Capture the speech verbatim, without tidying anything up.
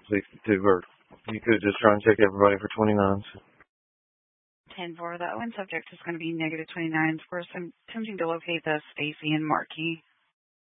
sixty-two, or you could just try and check everybody for twenty-nines. ten four, the Owen subject is going to be negative twenty-nines. We're attempting to locate the Stacy and Markey